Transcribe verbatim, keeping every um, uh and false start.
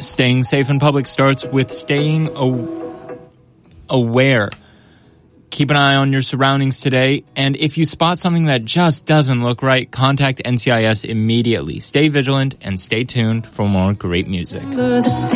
staying safe in public starts with staying aw- aware. Keep an eye on your surroundings today, and if you spot something that just doesn't look right, contact N C I S immediately. Stay vigilant and stay tuned for more great music.